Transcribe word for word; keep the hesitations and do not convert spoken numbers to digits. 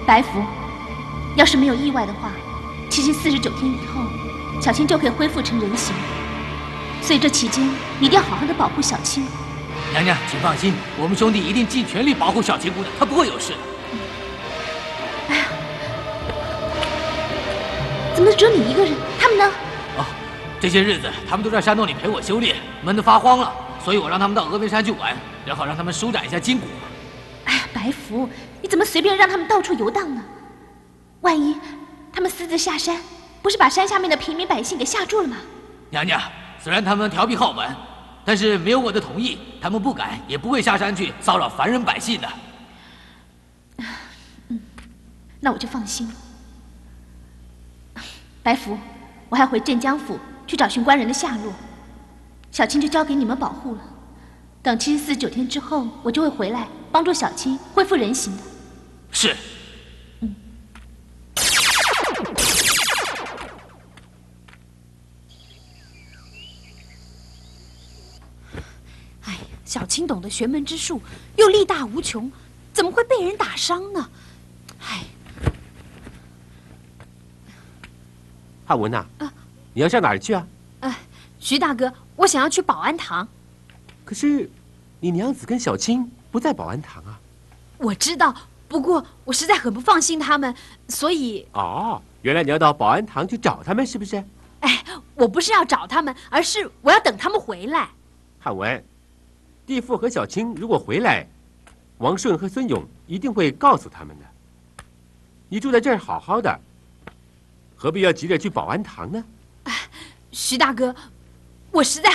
白福，要是没有意外的话，其实四十九天以后，小青就可以恢复成人形。所以这期间，你一定要好好的保护小青。 娘娘，请放心，我们兄弟一定尽全力保护小青姑娘，她不会有事的。 嗯、哎呀，怎么只有你一个人？他们呢？ 哦，这些日子他们都在山洞里陪我修炼，闷得发慌了，所以我让他们到峨眉山去玩，然后让他们舒展一下筋骨。 哎呀，白福，你怎么随便让他们到处游荡呢？万一他们私自下山，不是把山下面的平民百姓给吓住了吗？ 娘娘，虽然他们调皮好玩，但是没有我的同意，他们不敢也不会下山去骚扰凡人百姓的。 嗯，那我就放心了。白福，我还回镇江府去找寻官人的下落，小青就交给你们保护了。等七十四九天之后，我就会回来帮助小青恢复人形的。 是。 嗯。 哎，小青懂得玄门之术，又力大无穷，怎么会被人打伤呢？哎。 汉文呐、啊，你要上哪儿去啊？ 哎、呃，徐大哥，我想要去保安堂。 可是，你娘子跟小青不在保安堂啊。 我知道，不过我实在很不放心他们，所以…… 哦，原来你要到保安堂去找他们，是不是？ 哎，我不是要找他们，而是我要等他们回来。 汉文，弟父和小青如果回来，王顺和孙勇一定会告诉他们的。你住在这儿好好的。何必要急着去保安堂呢？ 徐大哥，我实在